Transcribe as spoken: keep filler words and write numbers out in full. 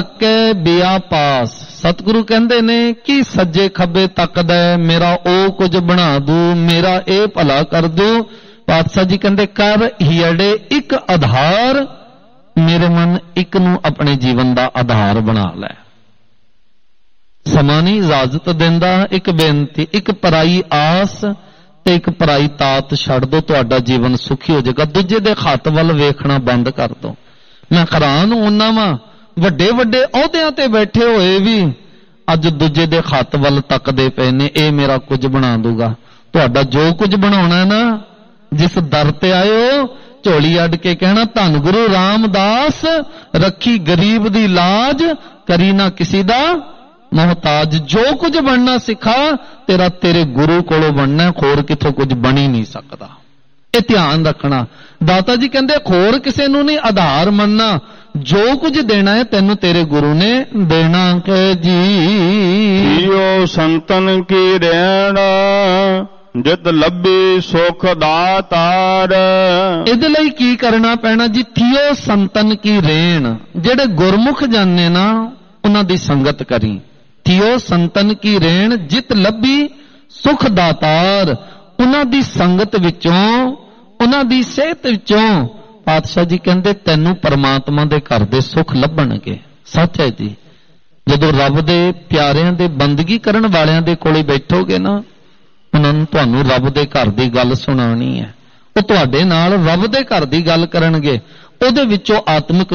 ਕੇ ਬਿਆ ਪਾਸ। ਸਤਿਗੁਰੂ ਕਹਿੰਦੇ ਨੇ ਕਿ ਸੱਜੇ ਖੱਬੇ ਤੱਕਦਾ ਮੇਰਾ ਉਹ ਕੁਝ ਬਣਾ ਦੂ, ਮੇਰਾ ਇਹ ਭਲਾ ਕਰ ਦੂ। ਪਾਤਸ਼ਾਹ ਜੀ ਕਹਿੰਦੇ ਕਰ ਹੀੜੇ ਇੱਕ ਆਧਾਰ, ਮੇਰੇ ਮਨ ਇੱਕ ਨੂੰ ਆਪਣੇ ਜੀਵਨ ਦਾ ਆਧਾਰ ਬਣਾ ਲੈ। ਸਮਾਂ ਨਹੀਂ ਇਜਾਜ਼ਤ ਦਿੰਦਾ। ਇੱਕ ਬੇਨਤੀ, ਇੱਕ ਪਰਾਈ ਆਸ ਤੇ ਇੱਕ ਪਰਾਈ ਤਾਤ ਛੱਡ ਦੋ, ਤੁਹਾਡਾ ਜੀਵਨ ਸੁਖੀ ਹੋ ਜਾਏਗਾ। ਦੂਜੇ ਦੇ ਹੱਥ ਵੱਲ ਵੇਖਣਾ ਬੰਦ ਕਰ ਦੋ। ਮੈਂ ਹੈਰਾਨ ਉਹਨਾਂ ਵਾਂ, ਵੱਡੇ ਵੱਡੇ ਅਹੁਦਿਆਂ ਤੇ ਬੈਠੇ ਹੋਏ ਵੀ ਅੱਜ ਦੂਜੇ ਦੇ ਹੱਥ ਵੱਲ ਤੱਕਦੇ ਪਏ ਨੇ, ਇਹ ਮੇਰਾ ਕੁਝ ਬਣਾ ਦੂਗਾ। ਤੁਹਾਡਾ ਜੋ ਕੁਝ ਬਣਾਉਣਾ ਨਾ, ਜਿਸ ਦਰ ਤੇ ਆਇਓ ਝੋਲੀ ਅੱਡ ਕੇ ਕਹਿਣਾ ਧੰਨ ਗੁਰੂ ਰਾਮਦਾਸ, ਰੱਖੀ ਗਰੀਬ ਦੀ ਲਾਜ, ਕਰੀ ਨਾ ਕਿਸੇ ਦਾ ਮੁਹਤਾਜ। ਜੋ ਕੁਝ ਬਣਨਾ ਸਿੱਖਾ ਤੇਰਾ ਤੇਰੇ ਗੁਰੂ ਕੋਲੋਂ ਬਣਨਾ, ਹੋਰ ਕਿਥੋਂ ਕੁਝ ਬਣ ਹੀ ਨਹੀਂ ਸਕਦਾ। ਇਹ ਧਿਆਨ ਰੱਖਣਾ। ਦਾਤਾ ਜੀ ਕਹਿੰਦੇ ਹੋਰ ਕਿਸੇ ਨੂੰ ਨਹੀਂ ਆਧਾਰ ਮੰਨਣਾ, ਜੋ ਕੁਝ ਦੇਣਾ ਹੈ ਤੈਨੂੰ ਤੇਰੇ ਗੁਰੂ ਨੇ ਦੇਣਾ। ਕਿ ਜੀ ਜੀਓ ਸੰਤਨ ਕੀ ਰਹਿਣ, ਜਿਤ ਲੱਭੀ ਸੁਖ ਦਾਤਾਰ। ਇਹਦੇ ਲਈ ਕੀ ਕਰਨਾ ਪੈਣਾ ਜੀ? ਥਿਓ ਸੰਤਨ ਕੀ ਰੇਣ। ਜਿਹੜੇ ਗੁਰਮੁਖ ਜਾਣੇ ਨਾ ਉਹਨਾਂ ਦੀ ਸੰਗਤ ਕਰੀ। ਥਿਓ ਸੰਤਨ ਕੀ ਰੇਣ, ਜਿਤ ਲੱਭੀ ਸੁਖ ਦਾਤਾਰ। ਉਹਨਾਂ ਦੀ ਸੰਗਤ ਵਿੱਚੋਂ, ਉਹਨਾਂ ਦੀ ਸਿਹਤ ਵਿੱਚੋਂ ਪਾਤਸ਼ਾਹ ਜੀ ਕਹਿੰਦੇ ਤੈਨੂੰ ਪਰਮਾਤਮਾ ਦੇ ਘਰ ਦੇ ਸੁੱਖ ਲੱਭਣਗੇ। ਸੱਚ ਹੈ ਜੀ। ਜਦੋਂ ਰੱਬ ਦੇ ਪਿਆਰਿਆਂ ਦੇ ਬੰਦਗੀ ਕਰਨ ਵਾਲਿਆਂ ਦੇ ਕੋਲੇ ਬੈਠੋਗੇ ਨਾ, ਉਹਨਾਂ ਨੂੰ ਤੁਹਾਨੂੰ ਰੱਬ ਦੇ ਘਰ ਦੀ ਗੱਲ ਸੁਣਾਉਣੀ ਹੈ। ਉਹ ਤੁਹਾਡੇ ਨਾਲ ਰੱਬ ਦੇ ਘਰ ਦੀ ਗੱਲ ਕਰਨਗੇ। ਉਹਦੇ ਵਿੱਚੋਂ ਆਤਮਿਕ